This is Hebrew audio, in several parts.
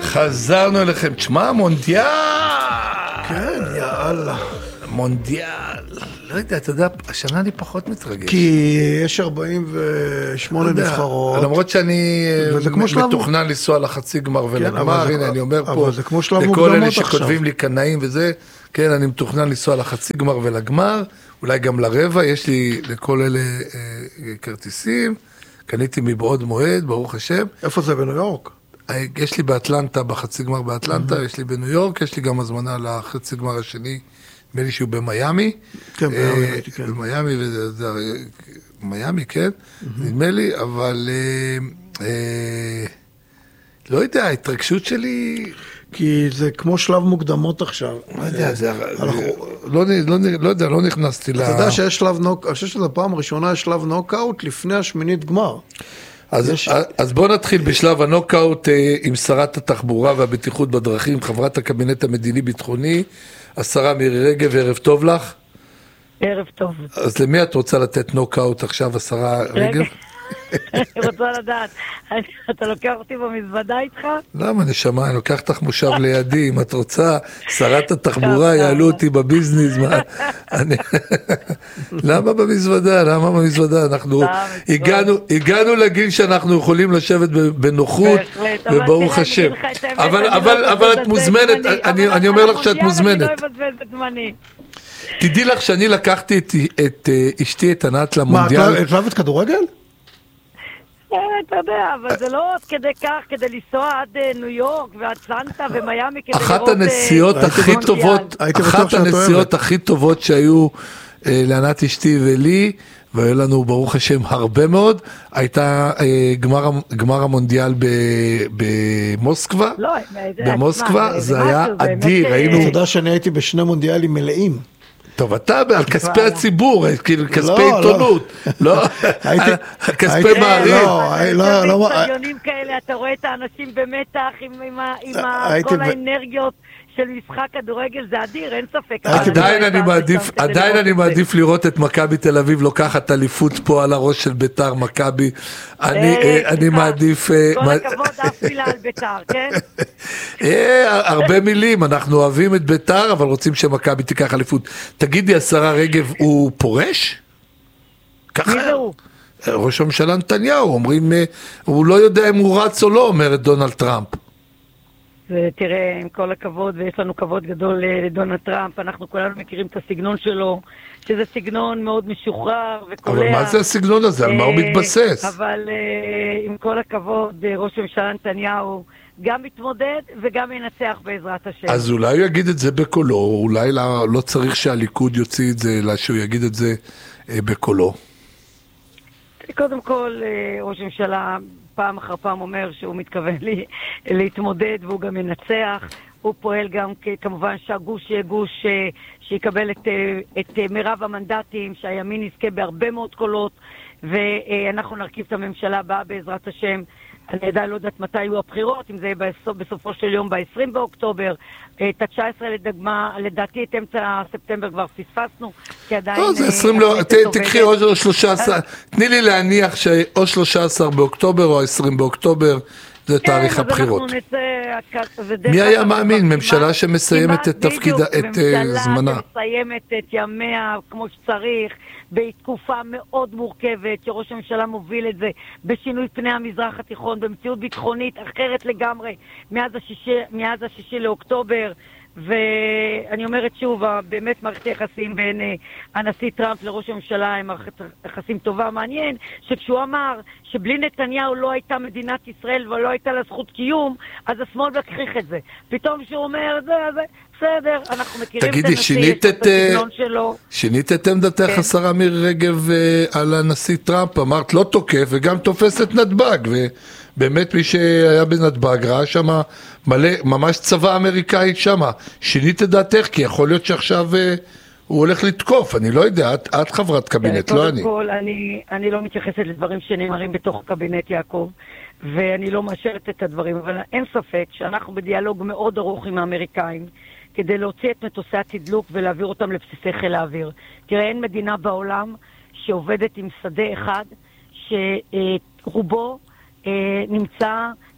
חזרנו אליכם, תשמע, מונדיאל! כן, יאללה. מונדיאל. לא יודע, אתה יודע, השנה אני פחות מתרגש. כי יש 48 נבחרות. למרות שאני מתוכנן לנסוע לחצי גמר ולגמר, הנה אני אומר פה, לכל אלה שכותבים לי קנאים וזה, כן, אני מתוכנן לנסוע לחצי גמר ולגמר, אולי גם לרבע, יש לי לכל אלה כרטיסים, קניתי מבעוד מועד, ברוך השם. איפה זה, בניו יורק? יש לי באטלנטה, בחצי גמר באטלנטה, יש לי בניו יורק, יש לי גם הזמנה לחצי גמר השני, נדמה לי שהוא במיימי. כן, במיימי, כן. במיימי, מיימי, כן, נדמה לי, אבל לא יודע, ההתרגשות שלי... כי זה כמו שלב מוקדמות עכשיו. לא יודע, לא יודע, לא נכנסתי ל... אתה יודע שיש שלב נוקאוט, אני חושב שזו פעם ראשונה יש שלב נוקאוט לפני השמינית גמר. אז בואו נתחיל בשלב הנוקאוט עם שרת התחבורה והבטיחות בדרכים, חברת הקבינט המדיני-ביטחוני, השרה מירי רגב, ערב טוב לך. ערב טוב. אז למי את רוצה לתת נוקאוט עכשיו, השרה רגב? אני רוצה לדעת, אתה לוקח אותי במזוודה איתך? למה נשמה, אני לוקח אותך מושב לידי, אם את רוצה, שרת התחבורה יעלו אותי בביזנס, למה במזוודה? למה במזוודה? אנחנו הגענו לגיל שאנחנו יכולים לשבת בנוחות, וברוך השם. אבל את מוזמנת, אני אומר לך שאת מוזמנת. תדעי לך שאני לקחתי את אשתי, את ענת למונדיאל. מה, את אוהבת כדורגל? אתה יודע, אבל זה לא עוד כדי כך, כדי לנסוע עד ניו יורק ועד סנטה ומיימי כדי לראות... אחת הנסיעות הכי טובות שהיו לענת אשתי ולי, והיו לנו ברוך השם הרבה מאוד, הייתה גמר המונדיאל במוסקבה. במוסקבה זה היה אדיר. אתה יודע שאני הייתי בשני מונדיאלים מלאים. טוב, אתה על כספי הציבור, כאילו כספי עיתונות, לא, כספי מעריב. באצטדיונים כאלה, אתה רואה את האנשים במתח עם כל האנרגיות של משחק כדורגל, זה אדיר, אין ספק. עדיין אני מעדיף לראות את מכבי תל אביב לוקחת אליפות פה על הראש של ביתר, מכבי. אני מעדיף... כל הכבוד, אף מילה על ביתר, כן? הרבה מילים, אנחנו אוהבים את ביתר, אבל רוצים שמכבי תיקח אליפות. תגידי, השרה רגב, הוא פורש? מי זה הוא? ראש הממשלה נתניהו, אומרים, הוא לא יודע אם הוא רץ או לא, אומרת דונלד טראמפ. ותראה, עם כל הכבוד, ויש לנו כבוד גדול לדונלד טראמפ, אנחנו כולנו מכירים את הסגנון שלו, שזה סגנון מאוד משוחרר וקולע. אבל מה זה הסגנון הזה? על מה הוא מתבסס? אבל עם כל הכבוד, ראש הממשלה נתניהו גם מתמודד וגם ינצח בעזרת השם. אז אולי הוא יגיד את זה בקולו, אולי לא צריך שהליכוד יוציא את זה, אלא שהוא יגיד את זה בקולו. קודם כל, ראש הממשלה פעם אחר פעם אומר שהוא מתכוון להתמודד והוא גם ינצח. הוא פועל גם כמובן שהגוש יהיה גוש שיקבל את מירב המנדטים, שהימין יזכה בהרבה מאוד קולות, ואנחנו נרכיב את הממשלה הבאה בעזרת השם. אני עדיין לא יודעת מתי יהיו הבחירות, אם זה יהיה בסופו של יום ב-20 באוקטובר, את ה-19 לדעתי את אמצע ספטמבר כבר פספסנו, כי עדיין... לא, זה 20, תקחי עוד 13, תני לי להניח שאו 13 באוקטובר או 20 באוקטובר, זה תאריך הבחירות. מי היה מאמין? ממשלה שמסיימת את תפקידה, את זמנה. ממשלה שמסיימת את ימיה כמו שצריך, בתקופה מאוד מורכבת, שראש הממשלה מוביל את זה, בשינוי פני המזרח התיכון, במציאות ביטחונית אחרת לגמרי, מאז השישי לאוקטובר, ואני אומרת שוב, באמת מערכת יחסים בין הנשיא טראמפ לראש הממשלה הם מערכת יחסים טובה. מעניין שכשהוא אמר שבלי נתניהו לא הייתה מדינת ישראל ולא הייתה לה זכות קיום, אז השמאל מכחיך את זה. פתאום שהוא אומר, זה, בסדר, אנחנו מכירים את הנשיא, את הסגנון שלו. שינית את עמדתך, השרה מירי רגב, על הנשיא טראמפ, אמרת לא תוקף וגם תופס את נתב"ג, ובאמת מי שהיה בנתב"ג ראה שם מלא, ממש צבא אמריקאי שם. שינית את דעתך, כי יכול להיות שעכשיו הוא הולך לתקוף, אני לא יודע, את חברת קבינט, לא אני. קודם כל, אני לא מתייחסת לדברים שנאמרים בתוך קבינט יעקב, ואני לא מאשרת את הדברים, אבל אין ספק שאנחנו בדיאלוג מאוד ארוך עם האמריקאים, כדי להוציא את מטוסי התדלוק ולהעביר אותם לבסיסי חיל האוויר. תראה, אין מדינה בעולם שעובדת עם שדה אחד, שרובו נמצא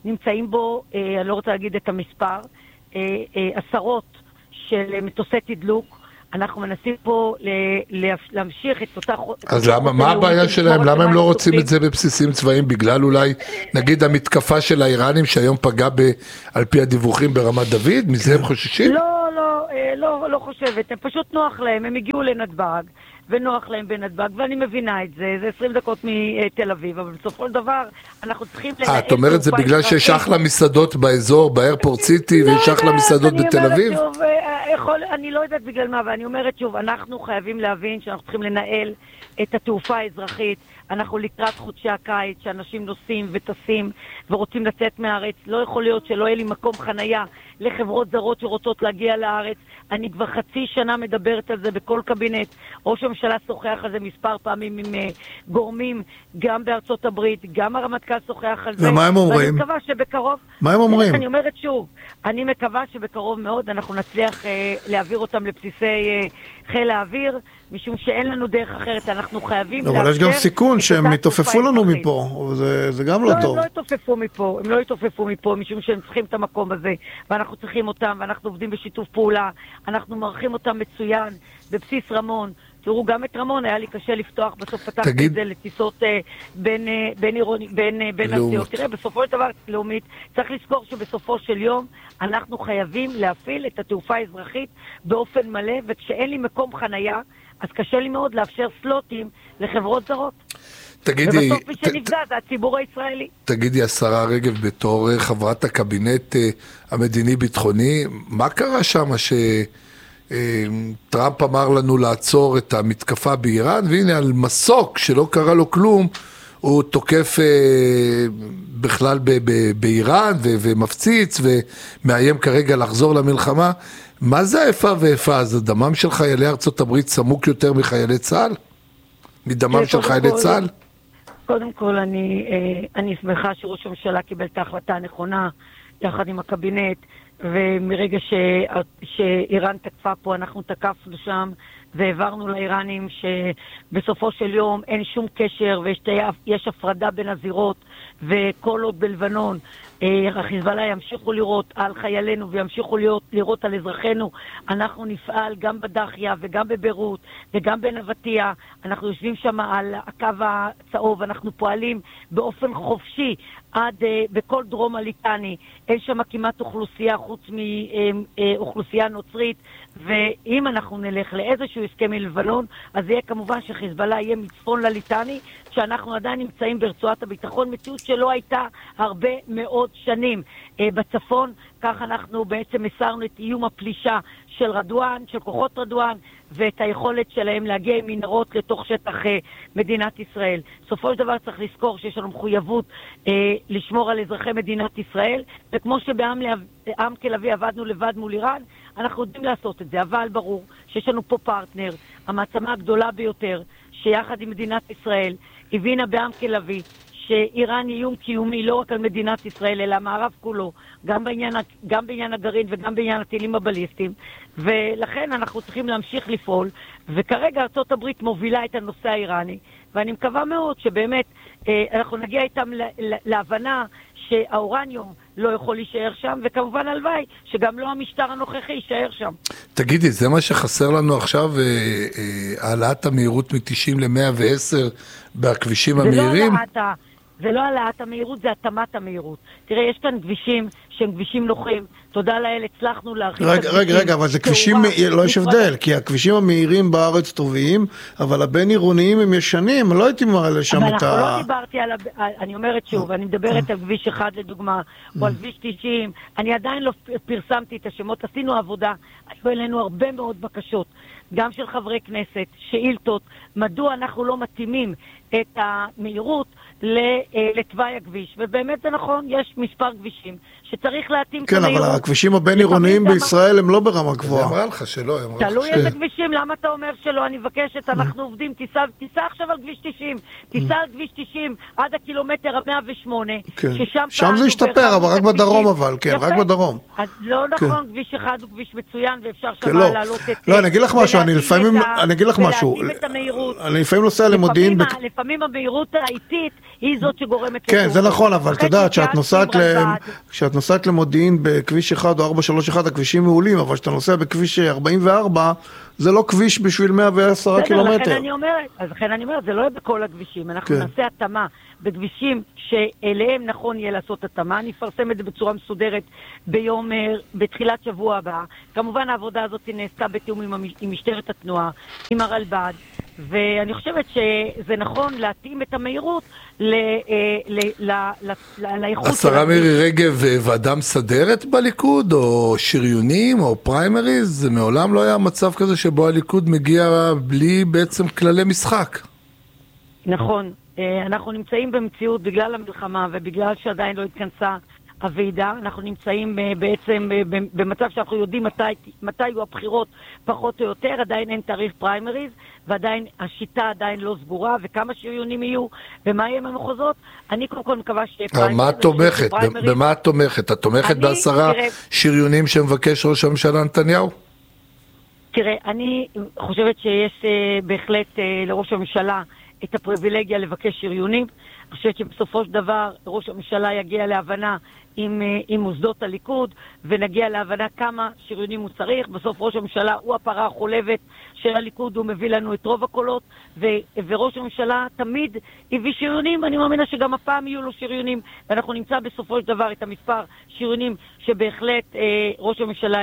נמצאים בו, אני לא רוצה להגיד את המספר, עשרות של מטוסי תדלוק. אנחנו מנסים פה להמשיך את אותה... אז מה הבעיה שלהם? למה הם לא רוצים את זה בבסיסים צבאיים? בגלל אולי, נגיד, המתקפה של האיראנים שהיום פגע על פי הדיווחים ברמת דוד? מזה הם חוששים? לא חושבת. הם פשוט נוח להם. הם הגיעו לנתב"ג, ונוח להם בנתב"ג, ואני מבינה את זה. זה 20 דקות מתל אביב, אבל בסופו של דבר אנחנו צריכים לנהל... את אומרת זה בגלל שיש אחלה מסעדות באזור, באיירפורט סיטי, ויש אחלה מסעדות בתל אביב? אני לא יודעת בגלל מה, ואני אומרת שוב, אנחנו חייבים להבין שאנחנו צריכים לנהל את התעופה האזרחית. אנחנו לקראת חודשי הקיץ, שאנשים נוסעים וטסים ורוצים לצאת מהארץ. לא יכול להיות שלא יהיה לי מקום חנייה לחברות זרות שרוצות להגיע לארץ. אני כבר חצי שנה מדברת על זה בכל קבינט. ראש הממשלה שוחח על זה מספר פעמים עם גורמים, גם בארצות הברית, גם הרמטכ"ל שוחח על זה. ומה הם אומרים? ואני מקווה שבקרוב... מה הם אומרים? אני אומרת שוב, אני מקווה שבקרוב מאוד אנחנו נצליח להעביר אותם לבסיסי חיל האוויר, משום שאין לנו דרך אחרת, אנחנו חייבים לאפשר... אבל יש גם סיכון שהם יתופפו לנו מפה, זה גם לא טוב. הם לא יתופפו מפה, משום שהם צריכים את המקום הזה, ואנחנו צריכים אותם, ואנחנו עובדים בשיתוף פעולה, אנחנו מערכים אותם מצוין, בבסיס רמון. תראו, גם את רמון היה לי קשה לפתוח, בסוף פתחתי את זה לטיסות בין נסיעות. תראה, בסופו של דבר, לאומית, צריך לזכור שבסופו של יום אנחנו חייבים להפעיל את התעופה האזרחית באופן מלא, וכשאין לי מקום חנייה, אז קשה לי מאוד לאפשר סלוטים לחברות זרות. תגידי, ובסוף מי שנפגע זה הציבור הישראלי. תגידי, השרה רגב, בתור חברת הקבינט המדיני-ביטחוני, מה קרה שם טראמפ אמר לנו לעצור את המתקפה באיראן, והנה על מסוק שלא קרה לו כלום, הוא תוקף בכלל באיראן ומפציץ ומאיים כרגע לחזור למלחמה. מה זה האיפה ואיפה? אז דמם של חיילי ארצות הברית סמוק יותר מחיילי צה"ל? מדמם של חיילי צה"ל? קודם כל אני שמחה שראש הממשלה קיבל את ההחלטה הנכונה יחד עם הקבינט, ומרגע שאיראן תקפה פה, אנחנו תקפנו שם, והעברנו לאיראנים שבסופו של יום אין שום קשר, ויש הפרדה בין הזירות, וכל עוד בלבנון, החיזבאללה ימשיכו לראות על חיילינו, וימשיכו לראות על אזרחינו, אנחנו נפעל גם בדחיה, וגם בביירות, וגם בנבטיה, אנחנו יושבים שם על הקו הצהוב, אנחנו פועלים באופן חופשי, עד בכל דרום הליטני, אין שם כמעט אוכלוסייה חוץ מאוכלוסייה נוצרית, ואם אנחנו נלך לאיזשהו הסכם מלבנון, אז יהיה כמובן שחיזבאללה יהיה מצפון לליטני, שאנחנו עדיין נמצאים ברצועת הביטחון, מציאות שלא הייתה הרבה מאוד שנים בצפון, כך אנחנו בעצם מסרנו את איום הפלישה של רדואן, של כוחות רדואן, ואת היכולת שלהם להגיע עם מנהרות לתוך שטח מדינת ישראל. סופו של דבר צריך לזכור שיש לנו מחויבות לשמור על אזרחי מדינת ישראל, וכמו שבעם כלבי עבדנו לבד מול איראן, אנחנו יודעים לעשות את זה, אבל ברור שיש לנו פה פרטנר, המעצמה הגדולה ביותר, שיחד עם מדינת ישראל הבינה בעם כלבי שאיראן איום קיומי לא רק על מדינת ישראל, אלא המערב כולו, גם בעניין הגרעין וגם בעניין הטילים הבליסטיים, ולכן אנחנו צריכים להמשיך לפעול, וכרגע ארצות הברית מובילה את הנושא האיראני, ואני מקווה מאוד שבאמת אנחנו נגיע איתם להבנה שהאורניום לא יכול להישאר שם, וכמובן הלוואי שגם לא המשטר הנוכחי יישאר שם. תגידי, זה מה שחסר לנו עכשיו, העלאת המהירות מ-90 ל-110 בכבישים המהירים? זה לא העלאת המהירות, זה התאמת המהירות. תראה, יש כאן כבישים שהם כבישים נוחים, תודה לאל, הצלחנו להרחיב את הכבישים. רגע, אבל זה כבישים, לא יש הבדל, כי הכבישים המהירים בארץ טובים, אבל הבין עירוניים הם ישנים, לא הייתי מראה לשם את ה... אבל אנחנו לא דיברתי על... אני אומרת שוב, אני מדברת על כביש אחד לדוגמה, או על כביש 90, אני עדיין לא פרסמתי את השמות, עשינו עבודה, היו אלינו הרבה מאוד בקשות, גם של חברי כנסת, שאילתות, מדוע אנחנו לא מתאימים את המהירות לתוואי הכביש, ובאמת זה נכון, יש מספר כבישים שצריך להתאים את המהירות. כן, אבל הכבישים הבין עירוניים בישראל הם לא ברמה גבוהה. זה אמרה לך שלא, תלוי איזה כבישים, למה אתה אומר שלא? אני מבקשת, אנחנו עובדים, תיסע עכשיו על כביש 90, תיסע על כביש 90 עד הקילומטר ה-108, שם זה ישתפר, אבל רק בדרום אבל, כן, רק בדרום. אז לא נכון, כביש אחד הוא כביש מצוין, ואפשר שם לעלות את... לא, אני אגיד לך משהו, אני לפעמים נוסע למודיעין... לפעמים המהירות האיטית היא זאת שגורמת... כן, זה נכון, אבל אתה יודעת, כשאת נוסעת למודיעין בכביש 1 או 431, הכבישים מעולים, אבל כשאתה נוסע בכביש 44, זה לא כביש בשביל 110 קילומטר. לכן אני אומרת, זה לא יהיה בכל הכבישים, אנחנו נעשה התאמה בכבישים שאליהם נכון יהיה לעשות התאמה, אני אפרסם את זה בצורה מסודרת בתחילת שבוע הבא. כמובן העבודה הזאת נעשתה בתיאום עם משטרת התנועה, עם הרלב"ד, ואני חושבת שזה נכון להתאים את המהירות לאיכות. השרה מירי רגב, ועדה מסדרת בליכוד, או שריונים, או פריימריז, זה מעולם לא היה מצב כזה שבו הליכוד מגיע בלי בעצם כללי משחק. נכון, אנחנו נמצאים במציאות בגלל המלחמה ובגלל שעדיין לא התכנסה הוועידה, אנחנו נמצאים בעצם במצב שאנחנו יודעים מתי יהיו הבחירות פחות או יותר, עדיין אין תאריך פריימריז, ועדיין השיטה עדיין לא סגורה, וכמה שריונים יהיו, ומה יהיה במחוזות, אני קודם כל מקווה שיהיה פריימריז. מה את תומכת? במה את תומכת? את תומכת ב10 שריונים שמבקש ראש הממשלה נתניהו? תראה, אני חושבת שיש בהחלט לראש הממשלה את הפריבילגיה לבקש שריונים. אני חושבת שבסופו של דבר ראש הממשלה יגיע להבנה עם מוסדות הליכוד, ונגיע להבנה כמה שריונים הוא צריך. בסוף ראש הממשלה הוא הפרה החולבת של הליכוד, הוא מביא לנו את רוב הקולות, וראש הממשלה תמיד הביא שריונים, אני מאמינה שגם הפעם יהיו לו שריונים, ואנחנו נמצא בסופו של דבר את המספר שריונים שבהחלט ראש הממשלה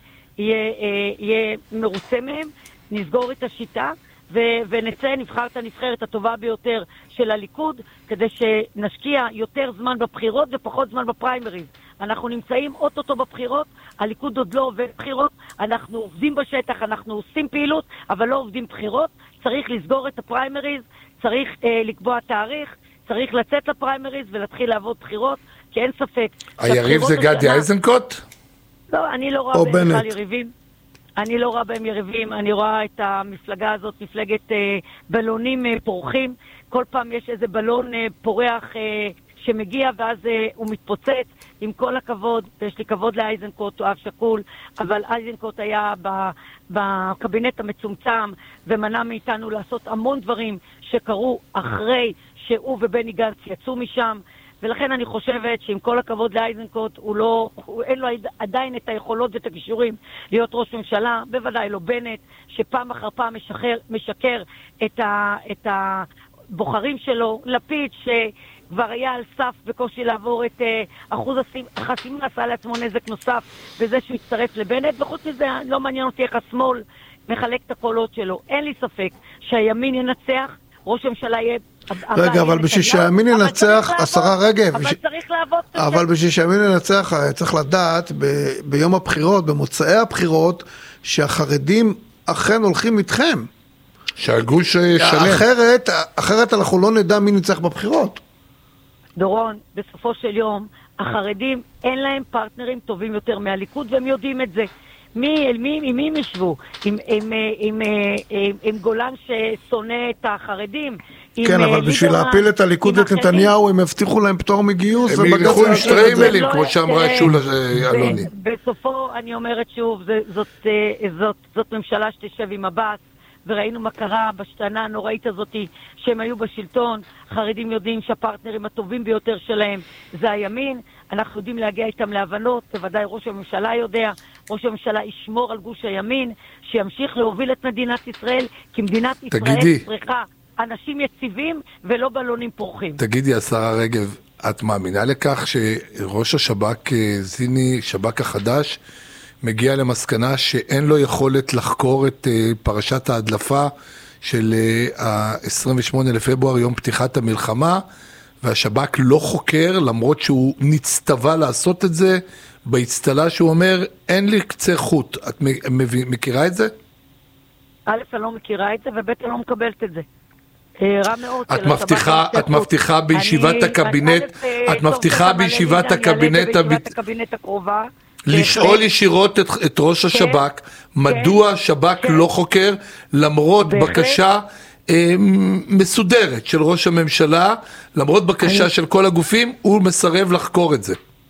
יהיה מרוצה מהם. נסגור את השיטה, ונצא, נבחר את הנבחרת הטובה ביותר של הליכוד, כדי שנשקיע יותר זמן בבחירות ופחות זמן בפריימריז. אנחנו נמצאים אוטוטו בבחירות, הליכוד עוד לא עובד בחירות, אנחנו עובדים בשטח, אנחנו עושים פעילות, אבל לא עובדים בחירות. צריך לסגור את הפריימריז, צריך לקבוע תאריך, צריך לצאת לפריימריז ולהתחיל לעבוד בחירות, כי אין ספק. היריב זה גדי איזנקוט? לא, אני לא רואה בכלל יריבים. אני לא רואה בהם יריבים, אני רואה את המפלגה הזאת, מפלגת בלונים פורחים. כל פעם יש איזה בלון פורח שמגיע ואז הוא מתפוצץ. עם כל הכבוד, ויש לי כבוד לאייזנקוט, הוא אב שקול, אבל אייזנקוט היה בקבינט המצומצם ומנע מאיתנו לעשות המון דברים שקרו אחרי שהוא ובני גנץ יצאו משם. ולכן אני חושבת שעם כל הכבוד לאייזנקוט, אין לו עדיין את היכולות ואת הכישורים להיות ראש ממשלה, בוודאי לא בנט, שפעם אחר פעם משקר את הבוחרים שלו, לפיד שכבר היה על סף בקושי לעבור את אחוז החסימה, עשה לעצמו נזק נוסף בזה שהוא הצטרף לבנט, וחוץ מזה לא מעניין אותי איך השמאל מחלק את הקולות שלו. אין לי ספק שהימין ינצח, ראש הממשלה יהיה... רגע, אבל בשביל שהימין ינצח, השרה רגב, אבל בשביל שהימין ינצח, צריך לדעת ביום הבחירות, במוצאי הבחירות, שהחרדים אכן הולכים איתכם. שהגוש שלם. אחרת אנחנו לא נדע מי ניצח בבחירות. דורון, בסופו של יום, החרדים אין להם פרטנרים טובים יותר מהליכוד, והם יודעים את זה. עם מי הם ישבו? עם גולן ששונא את החרדים? כן, אבל בשביל להפיל את הליכוד ואת נתניהו, הם הבטיחו להם פטור מגיוס. הם ילכו עם שטריימלים, כמו שאמרה שולה אלוני. בסופו, אני אומרת שוב, זאת ממשלה שתשב עם עבאס, וראינו מה קרה בשנה הנוראית הזאת שהם היו בשלטון. חרדים יודעים שהפרטנרים הטובים ביותר שלהם זה הימין, אנחנו יודעים להגיע איתם להבנות, בוודאי ראש הממשלה יודע, ראש הממשלה ישמור על גוש הימין, שימשיך להוביל את מדינת ישראל, כי מדינת ישראל צריכה אנשים יציבים ולא בלונים פורחים. תגידי, השרה רגב, את מאמינה לכך שראש השב"כ זיני, שב"כ החדש, מגיע למסקנה שאין לו יכולת לחקור את פרשת ההדלפה של ה-28 לפברואר, יום פתיחת המלחמה, והשב"כ לא חוקר, למרות שהוא נצטווה לעשות את זה, בהצטלה שהוא אומר, אין לי קצה חוט. את מכירה את זה? א', אני לא מכירה את זה, וב', אני לא מקבלת את זה. רע מאוד. את מבטיחה בישיבת הקבינט, את מבטיחה בישיבת הקבינט הקרובה, לשאול ישירות את ראש השב"כ, מדוע שב"כ לא חוקר, למרות בקשה מסודרת של ראש הממשלה, למרות בקשה של כל הגופים, הוא מסרב לחקור את זה.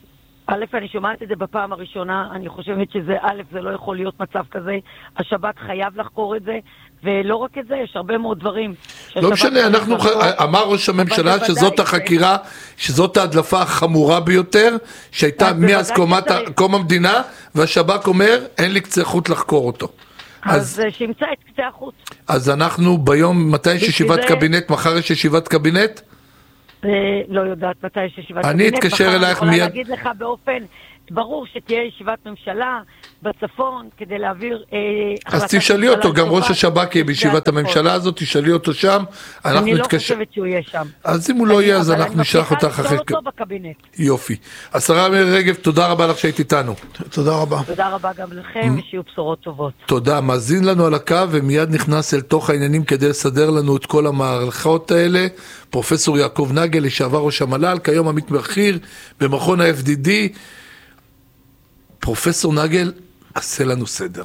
א', אני שומעת את זה בפעם הראשונה, אני חושבת שזה, א', זה לא יכול להיות מצב כזה, השב"כ חייב לחקור את זה, ולא רק את זה, יש הרבה מאוד דברים. לא משנה, אמר ראש הממשלה שזאת החקירה, שזאת ההדלפה החמורה ביותר, שהייתה מאז קום המדינה, והשב"כ אומר, אין לי קצה חוט לחקור אותו. אז שימצא את קצה החוט. אז אנחנו ביום, מתי יש ישיבת קבינט, מחר יש ישיבת קבינט? לא יודעת מתי יש ישיבת קבינט. אני אתקשר אלייך מיד. אני יכולה להגיד לך באופן ברור שתהיה ישיבת ממשלה בצפון כדי להעביר אז תשאלי אותו, גם ראש השב"כ יהיה בישיבת הממשלה הזאת, תשאלי אותו שם. אני לא חושבת שהוא יהיה שם. אז אם הוא לא יהיה, אז אנחנו נשלח אותך אחרי. אני מבטיחה לשאול אותו בקבינט. יופי. השרה מירי רגב, תודה רבה לך שהיית איתנו. תודה רבה. תודה רבה גם לכם, ושיהיו בשורות טובות. תודה. מאזין לנו על הקו, ומיד נכנס אל תוך העניינים כדי לסדר לנו את כל המערכות האלה. פרופסור יעקב נגל, לשעבר ראש המל"ל, כיום עמית בכיר במכון ה-FDD. פרופסור נגל, עשה לנו סדר.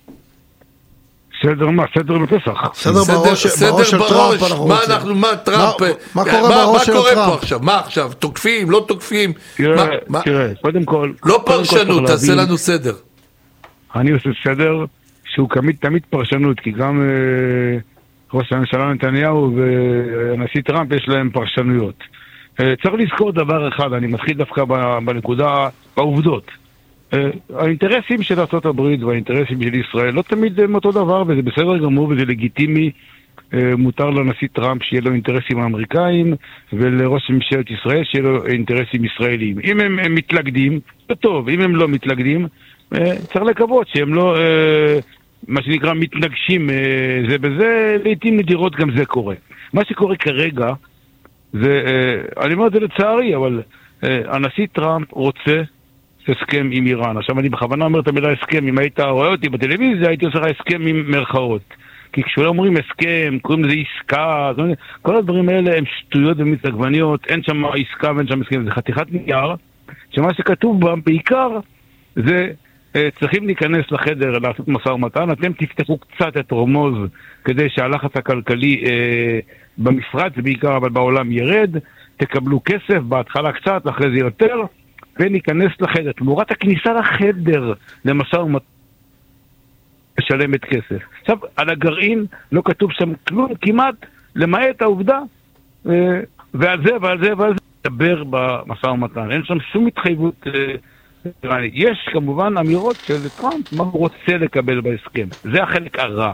סדר מה? סדר בפסח. סדר בראש של טראמפ אנחנו רוצים. מה טראמפ? מה קורה בראש של טראמפ? פה עכשיו? מה עכשיו? תוקפים? לא תוקפים? תראה, קודם כל... לא פרשנות, תעשה לנו סדר. אני עושה סדר שהוא תמיד פרשנות, כי גם ראש הממשלה נתניהו והנשיא טראמפ יש להם פרשנויות. צריך לזכור דבר אחד, אני מתחיל דווקא בנקודה, בעובדות. האינטרסים של ארצות הברית והאינטרסים של ישראל לא תמיד הם אותו דבר, וזה בסדר גמור וזה לגיטימי. מותר לנשיא טראמפ שיהיה לו אינטרסים אמריקאים, ולראש ממשלת ישראל שיהיה לו אינטרסים ישראלים. אם הם מתלכדים, זה טוב. אם הם לא מתלכדים, צריך לקוות שהם לא, מה שנקרא, מתנגשים זה בזה. לעתים נדירות גם זה קורה. מה שקורה כרגע, זה, אני אומר את זה לצערי, אבל הנשיא טראמפ רוצה הסכם עם איראן. עכשיו אני בכוונה אומר את המילה הסכם, אם היית רואה אותי בטלוויזיה הייתי עושה לך הסכם עם מרכאות. כי כשאולי אומרים הסכם, קוראים לזה עסקה, כל הדברים האלה הם שטויות ומתעגבניות, אין שם עסקה ואין שם הסכם, זה חתיכת נייר, שמה שכתוב בה בעיקר זה צריכים להיכנס לחדר לעשות משא ומתן, אתם תפתחו קצת את רומוז כדי שהלחץ הכלכלי במפרץ בעיקר אבל בעולם ירד, תקבלו כסף, בהתחלה קצת, אחרי זה יותר, וניכנס לחדר. תמורת הכניסה לחדר למשא ומתן משלמת כסף. עכשיו, על הגרעין לא כתוב שם כלום כמעט, למעט העובדה, ועל זה ועל זה ועל זה דבר במשא ומתן. אין שם שום התחייבות. יש כמובן אמירות של טראמפ, מה הוא רוצה לקבל בהסכם. זה החלק הרע.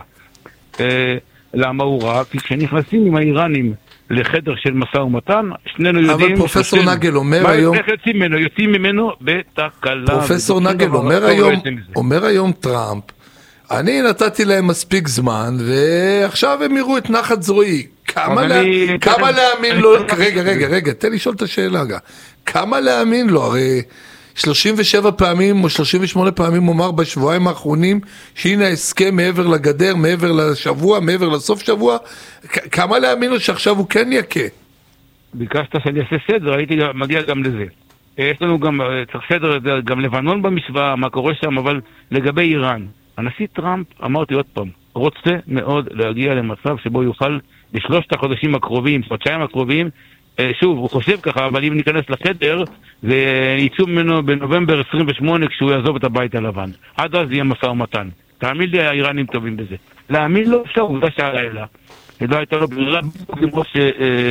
למה הוא רע? כי כשנכנסים עם האיראנים לחדר של משא ומתן, שנינו יודעים... אבל פרופסור נגל אומר היום... יוצאים ממנו בתקלה. פרופסור נגל אומר היום טראמפ, אני נתתי להם מספיק זמן, ועכשיו הם יראו את נחת זרועי. כמה להאמין לו... רגע, תן לי לשאול את השאלה. כמה להאמין לו? הרי 37 פעמים או 38 פעמים הוא אמר בשבועיים האחרונים שהנה ההסכם מעבר לגדר, מעבר לשבוע, מעבר לסוף שבוע. כמה להאמין לו שעכשיו הוא כן יקה? ביקשת שאני אעשה סדר, הייתי מגיע גם לזה. יש לנו גם, צריך סדר, גם לבנון במשוואה, מה קורה שם, אבל לגבי איראן. הנשיא טראמפ, אמרתי עוד פעם, רוצה מאוד להגיע למצב שבו יוכל בשלושת החודשים הקרובים, חודשיים הקרובים, שוב, הוא חושב ככה, אבל אם ניכנס לחדר, זה ייצאו ממנו בנובמבר 28 כשהוא יעזוב את הבית הלבן. עד אז יהיה משא ומתן. תאמין לי, האיראנים טובים בזה. להאמין לו, אפשר, עובדה שהלילה. לא הייתה לו ברירה, כמו ש...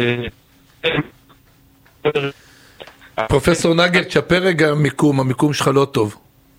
פרופסור נגל, תשפר רגע המיקום שלך לא טוב.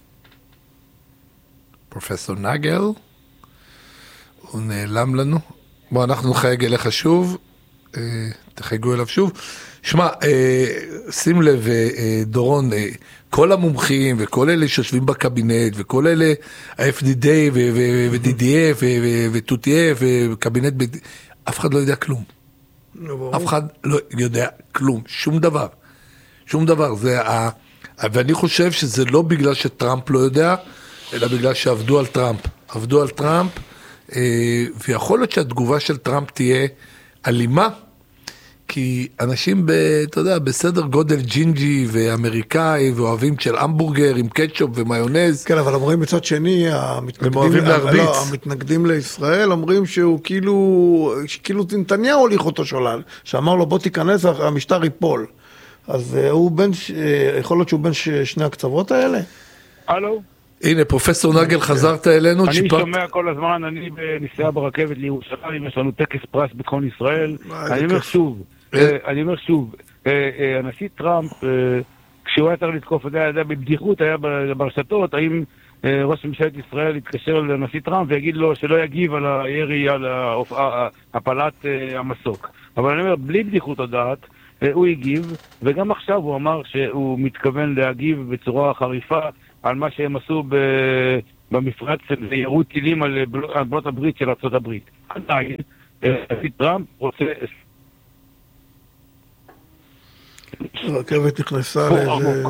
פרופסור נגל, הוא נעלם לנו. בוא, אנחנו נחייג אליך שוב. תחייגו אליו שוב. שמע, שים לב, דורון, כל המומחים וכל אלה שיושבים בקבינט וכל אלה, ה-FDD ו-DDF ו-TUTF וקבינט, אף אחד לא יודע כלום. אף אחד לא יודע כלום, שום דבר. שום דבר. ואני חושב שזה לא בגלל שטראמפ לא יודע, אלא בגלל שעבדו על טראמפ. עבדו על טראמפ, ויכול להיות שהתגובה של טראמפ תהיה אלימה, כי אנשים, אתה יודע, בסדר גודל ג'ינג'י ואמריקאי, ואוהבים של המבורגר עם קטשופ ומיונז. כן, אבל אומרים מצד שני, המתנגדים לישראל, אומרים שהוא כאילו נתניהו הוליך אותו שולל, שאמר לו בוא תיכנס, המשטר ייפול. אז יכול להיות שהוא בין שני הקצוות האלה? הלו? הנה, פרופסור נגל, חזרת אלינו. אני שומע כל הזמן, אני בנסיעה ברכבת לירושלים, יש לנו טקס פרס ביטחון ישראל. אני אומר שוב, הנשיא טראמפ, כשהוא היה צריך לתקוף, היה בבדיחות, היה ברשתות, האם ראש ממשלת ישראל יתקשר לנשיא טראמפ ויגיד לו שלא יגיב על הירי, על הפלת המסוק. אבל אני אומר, בלי בדיחות הדעת, הוא הגיב, וגם עכשיו הוא אמר שהוא מתכוון להגיב בצורה חריפה על מה שהם עשו במפרץ וירו טילים על בעלות הברית של ארצות הברית. עדיין, הנשיא טראמפ רוצה... הרכבת נכנסה לאיזה...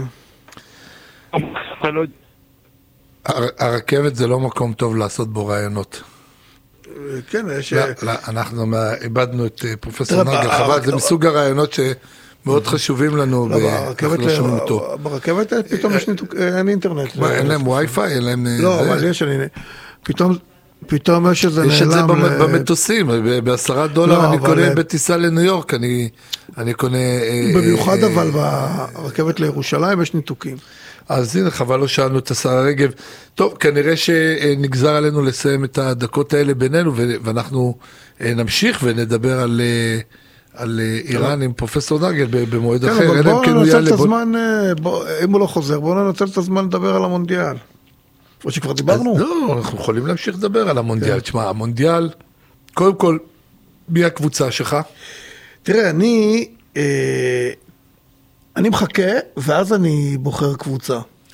הרכבת זה לא מקום טוב לעשות בו רעיונות. כן, יש... אנחנו איבדנו את פרופסור נגל, חבל, זה מסוג הרעיונות שמאוד חשובים לנו, ואנחנו לא שומעים אותו. ברכבת פתאום אין אינטרנט. אין להם וי-פיי, אין להם... לא, אבל יש, פתאום יש איזה נעלם... יש את זה במטוסים, $10 אני קונה בטיסה לניו יורק, אני קונה... במיוחד אבל ברכבת לירושלים יש ניתוקים. אז הנה, חבל לא שאלנו את השרה רגב. טוב, כנראה שנגזר עלינו לסיים את הדקות האלה בינינו, ואנחנו נמשיך ונדבר על איראן עם פרופסור נגל במועד אחר. כן, אבל בואו ננצל את הזמן, אם הוא לא חוזר, בואו ננצל את הזמן לדבר על המונדיאל. או שכבר דיברנו? לא, אנחנו יכולים להמשיך לדבר על המונדיאל. תשמע, המונדיאל, קודם כל, מי הקבוצה שלך? תראה, אני מחכה, ואז אני בוחר קבוצה.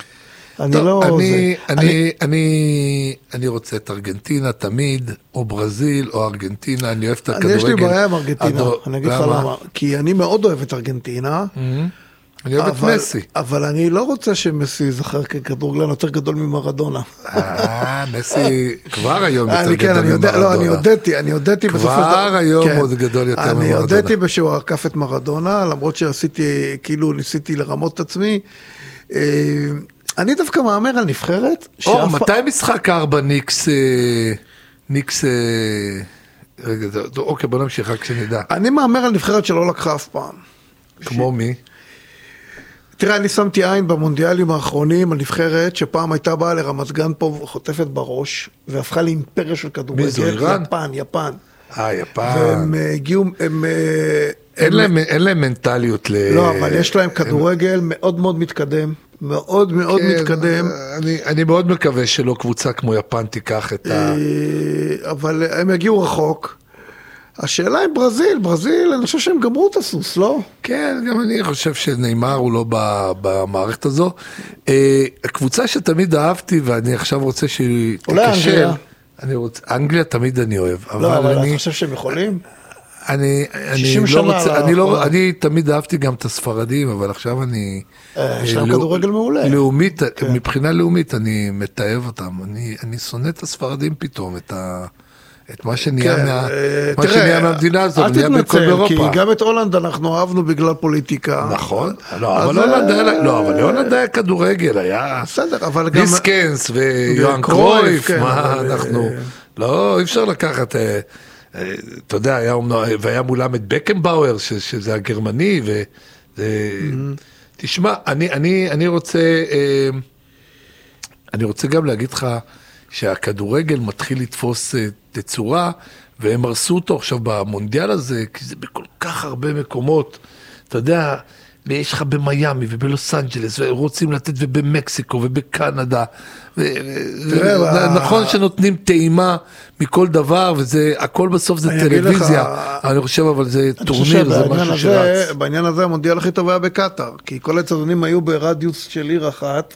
אני רוצה את ארגנטינה תמיד, או ברזיל, או ארגנטינה, אני אוהב את הכדורגל. יש לי בעיה עם ארגנטינה, אני אגיד לך למה. כי אני מאוד אוהב את ארגנטינה. אני אוהב את מסי. אבל אני לא רוצה שמסי יזכר ככדורגלן יותר גדול ממרדונה. מסי כבר היום יותר גדול ממרדונה. לא, אני הודיתי בסופו של דבר. כבר היום עוד גדול יותר ממרדונה. אני הודיתי בשביל עקף את מרדונה, למרות שעשיתי, כאילו ניסיתי לרמות את עצמי. אני דווקא מאמר על נבחרת. מתי משחק 4 ניקס... רגע, אוקיי, בוא נמשיך רק שנדע. אני מאמר על נבחרת שלא לקחה אף פעם. כמו מי? תראה, אני שמתי עין במונדיאלים האחרונים, הנבחרת שפעם הייתה באה לרמת גן פה וחוטפת בראש, והפכה לאימפריה של כדורגל. מי זו, איראן? יפן. יפן. והם הגיעו, אין להם מנטליות לא, אבל יש להם כדורגל מאוד מאוד מתקדם, מאוד מאוד מתקדם. אני מאוד מקווה שלא קבוצה כמו יפן תיקח את אבל הם הגיעו רחוק. השאלה עם ברזיל, אני חושב שהם גמרו את הסוס, לא? כן, גם אני חושב שניימר הוא לא במערכת הזו. הקבוצה שתמיד אהבתי, ואני עכשיו רוצה שהיא תקשר. אנגליה תמיד אני אוהב. לא, אבל אני חושב שהם יכולים? אני תמיד אהבתי גם את הספרדים, אבל עכשיו אני... יש להם כדורגל מעולה. מבחינה לאומית אני מתאהב אותם. אני שונא את הספרדים פתאום, את מה שנהיה מהמדינה הזאת, נהיה בכל אירופה. כי גם את הולנד אנחנו אהבנו בגלל פוליטיקה. נכון, אבל הולנד היה כדורגל, היה דיסקנס ויואן קרויף, מה אנחנו, לא, אי אפשר לקחת, אתה יודע, והיה מולם את בקנבאואר, שזה הגרמני, תשמע, אני רוצה גם להגיד לך, שהכדורגל מתחיל לתפוס תצורה, והם הרסו אותו עכשיו במונדיאל הזה, כי זה בכל כך הרבה מקומות, אתה יודע, יש לך במיימי ובלוס אנג'לס, ורוצים לתת ובמקסיקו ובקנדה, נכון שנותנים טעימה מכל דבר, והכל בסוף זה טלוויזיה, אני חושב אבל זה טורניר, זה משהו שרץ. בעניין הזה המונדיאל הכי טוב היה בקטר, כי כל הצדונים היו ברדיוס של עיר אחת,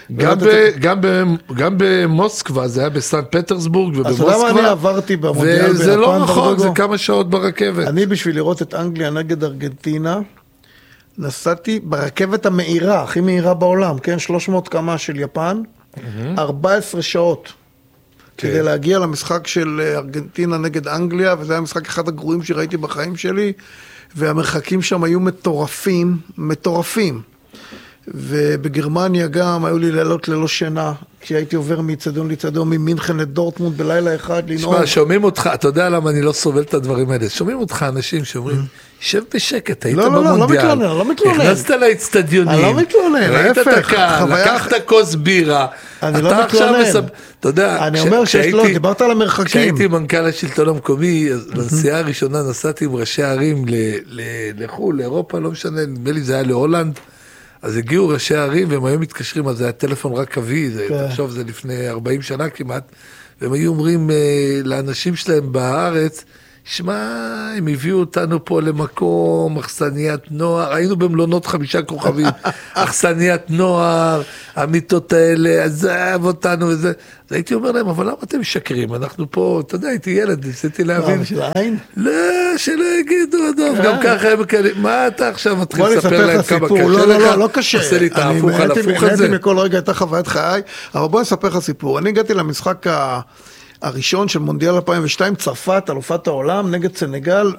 גם במוסקבה, זה היה בסן פטרסבורג ובמוסקבה. אז למה אני עברתי במונדיאל ביפן? וזה לא רחוק, זה כמה שעות ברכבת. אני בשביל לראות את אנגליה נגד ארגנטינה, נסעתי ברכבת המהירה, הכי מהירה בעולם, כן? 300 קמ"ש של יפן, 14 שעות. כדי להגיע למשחק של ארגנטינה נגד אנגליה, וזה היה משחק אחד הגרועים שראיתי בחיים שלי, והמרחקים שם היו מטורפים. ובגרמניה גם היו לי לילות ללא שינה, כשהייתי עובר מצדון לצדון, ממינכן לדורטמונד בלילה אחד, לנאום. שמע, שומעים אותך, אתה יודע למה אני לא סובל את הדברים האלה, שומעים אותך אנשים שאומרים, שב בשקט, היית במונדיאל, לא מתלונן. נכנסת לאצטדיונים, אני לא מתלונן, ראית את הקהל, לקחת כוס בירה, אני לא מתלונן. אתה יודע, אני אומר לא, דיברת על המרחקים. כשהייתי מנכ"ל השלטון המקומי, בנסיעה הראשונה נסעתי עם ראשי הערים לחו"ל, לאירופה, לא משנה, נדמה לי זה היה להולנד, אז הגיעו ראשי הערים והם היו מתקשרים, אז זה היה טלפון רק קווי, תחשוב זה לפני 40 שנה כמעט, והם היו אומרים לאנשים שלהם בארץ, שמע, הם הביאו אותנו פה למקום, אכסניית נוער, היינו במלונות 5 כוכבים, אכסניית נוער, המיטות האלה, עזב אותנו וזה. אז הייתי אומר להם, אבל למה אתם משקרים? אנחנו פה, אתה יודע, הייתי ילד, ניסיתי להבין. לא, שלא יגידו, גם ככה הם כאלה, מה אתה עכשיו מתחיל לספר להם כמה קשה לך? לא קשה. עושה לי את ההפוך על הפוך הזה. נהייתי מכל רגע, הייתה חוויית חיי, אבל בוא נספר לך סיפור. אני הגעתי למשחק הראשון של מונדיאל 2002, צרפת, אלופת העולם, נגד סנגל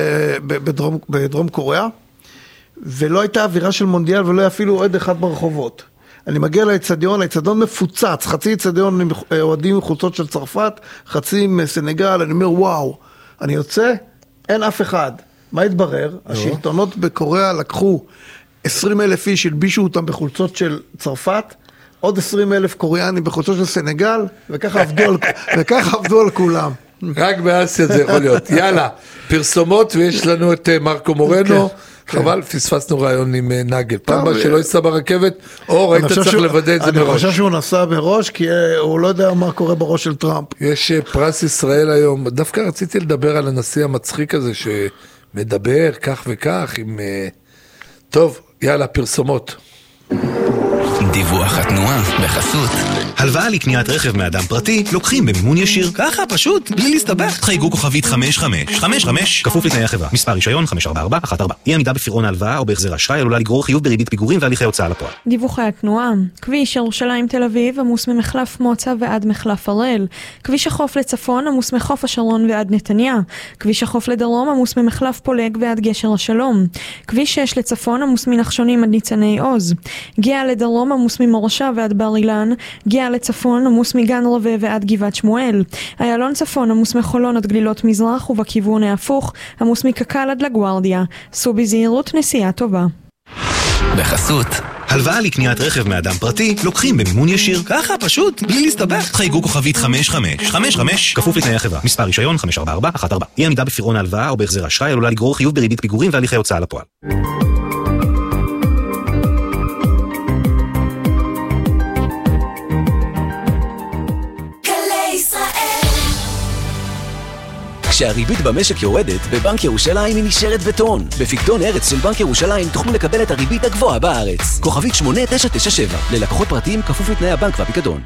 בדרום קוריאה, ולא הייתה אווירה של מונדיאל ולא היה אפילו אוהד אחד ברחובות. אני מגיע לאצטדיון, האצטדיון מפוצץ, חצי אצטדיון אוהדים עם חולצות של צרפת, חצי עם סנגל, אני אומר וואו, אני יוצא, אין אף אחד. מה התברר? השלטונות בקוריאה לקחו 20,000 איש, הלבישו אותם בחולצות של צרפת, עוד 20,000 קוריאנים בחולצות של סנגל, וככה עבדו על כולם. רק באסיה זה יכול להיות. יאללה, פרסומות, ויש לנו את מרקו מורנו, חבל, פספסנו רעיון עם נגל. פעם בה שלא ייסע ברכבת, או ראית צריך לוודא את זה מראש. אני חושב שהוא נסע מראש, כי הוא לא יודע מה קורה בראש של טראמפ. יש פרס ישראל היום, דווקא רציתי לדבר על הנשיא המצחיק הזה, שמדבר כך וכך, עם... טוב, יאללה, פרסומות. דיווח התנועה בחסות. הלוואה לקניית רכב מאדם פרטי לוקחים במימון ישיר. ככה פשוט, בלי להסתבך. חייגו כוכבית 5555, כפוף לתנאי החברה. מספר רישיון 54414. אי עמידה בפירעון ההלוואה או בהחזר האשראי עלולה לגרור חיוב בריבית פיגורים והליכי הוצאה לפועל. דיווחי התנועה. כביש ירושלים תל אביב עמוס ממחלף מוצא ועד מחלף הראל. כביש החוף לצפון עמוס מחוף השרון ועד נתניה. כביש החוף לדרום עמוס ממחלף פולג ועד גשר השלום. כביש 6 לצפון עמוס מנחשונים עד ניצני עוז. גאה לדרום עמוס ממורשה ועד בר אילן. גאה לצפון עמוס מגן רווה ועד גבעת שמואל. איילון צפון עמוס מחולון עד גלילות מזרח ובכיוון ההפוך עמוס מקקל עד לגוארדיה. סעו בזהירות, נסיעה טובה. בחסות. הלוואה לקניית רכב מאדם פרטי לוקחים במימון ישיר. ככה פשוט, בלי להסתבך. חייגו כוכבית 5555, כפוף לתנאי החברה. מספר רישיון 54414. אי עמידה בפירעון ההלוואה או בהחזר האשראי עלולה לגרור חיוב בריבית פיגורים והליכי הוצאה לפועל. כשהריבית במשק יורדת, בבנק ירושלים היא נשארת בטון. בפיקדון ארץ של בנק ירושלים תוכלו לקבל את הריבית הגבוהה בארץ. כוכבית 8997, ללקוחות פרטיים כפוף לתנאי הבנק והפיקדון.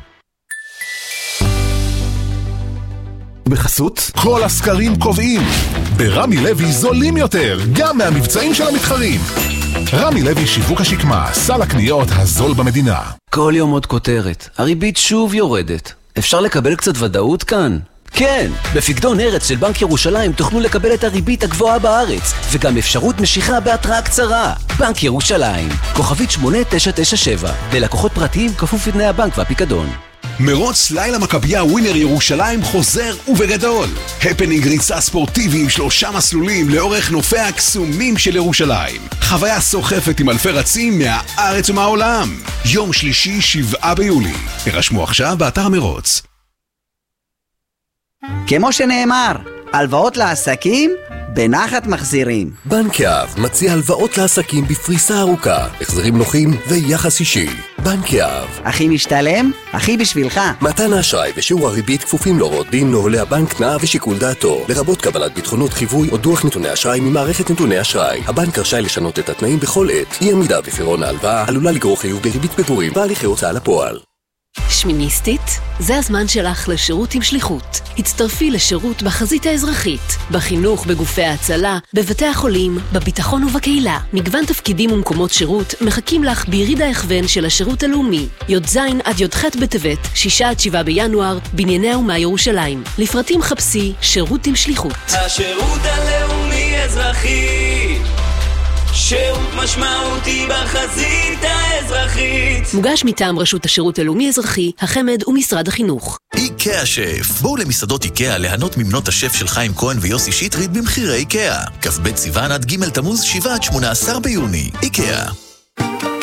בחסות, כל הסקרים קובעים. ברמי לוי זולים יותר, גם מהמבצעים של המתחרים. רמי לוי שיווק השקמה, סל הקניות הזול במדינה. כל יום עוד כותרת, הריבית שוב יורדת. אפשר לקבל קצת ודאות כאן? כן, בפיקדון ארץ של בנק ירושלים תוכלו לקבל את הריבית הגבוהה בארץ, וגם אפשרות משיכה בהתראה קצרה. בנק ירושלים, כוכבית 8997, ללקוחות פרטיים כפוף לתנאי הבנק והפיקדון. מרוץ לילה מכבייה ווינר ירושלים חוזר ובגדול. הפנינג ריצה ספורטיבי עם 3 מסלולים לאורך נופי הקסומים של ירושלים. חוויה סוחפת עם אלפי רצים מהארץ ומהעולם. יום שלישי 7 ביולי. הרשמו עכשיו באתר מרוץ. כמו שנאמר, הלוואות לעסקים בנחת מחזירים. בנק יהב מציע הלוואות לעסקים בפריסה ארוכה, החזרים נוחים ויחס אישי. בנק יהב. הכי משתלם, הכי בשבילך. מתן האשראי ושיעור הריבית כפופים להוראות דין נוהלי הבנק, תנאיו ושיקול דעתו, לרבות קבלת ביטחונות חיווי או דוח נתוני אשראי ממערכת נתוני אשראי. הבנק רשאי לשנות את התנאים בכל עת. אי עמידה בפירעון ההלוואה עלולה לגרור חיוב בריבית פיגורים והליכי הוצאה לפועל. שמיניסטית, זה הזמן שלך לשירות עם שליחות. הצטרפי לשירות בחזית האזרחית, בחינוך, בגופי ההצלה, בבתי החולים, בביטחון ובקהילה. מגוון תפקידים ומקומות שירות מחכים לך ביריד ההכוון של השירות הלאומי. י"ז עד י"ח בטבת, 6 עד 7 בינואר, בנייני האומה ירושלים. לפרטים חפשי שירות עם שליחות. השירות הלאומי אזרחי, שירות משמעותי בחזית האזרחית. מוגש מטעם רשות השירות הלאומי אזרחי, החמד ומשרד החינוך. איקאה שף. בואו למסעדות איקאה ליהנות ממנות השף של חיים כהן ויוסי שטרית במחירי איקאה. כ"ב סיוון עד ג' תמוז 7 עד 18 ביוני. איקאה.